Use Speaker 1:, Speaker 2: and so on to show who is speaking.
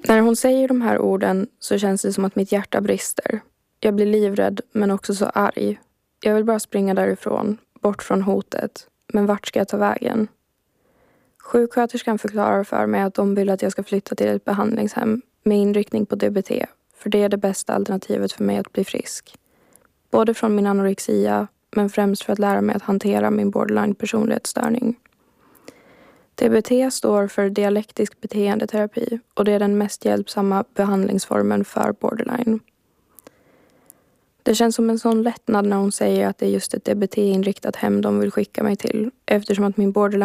Speaker 1: När hon säger de här orden så känns det som att mitt hjärta brister. Jag blir livrädd men också så arg. Jag vill bara springa därifrån, bort från hotet. Men vart ska jag ta vägen? Sjuksköterskan förklarar för mig att de vill att jag ska flytta till ett behandlingshem med inriktning på DBT. För det är det bästa alternativet för mig att bli frisk. Både från min anorexia, men främst för att lära mig att hantera min borderline-personlighetsstörning. DBT står för dialektisk beteendeterapi och det är den mest hjälpsamma behandlingsformen för borderline. Det känns som en sån lättnad när hon säger att det är just ett DBT-inriktat hem de vill skicka mig till, eftersom att min borderline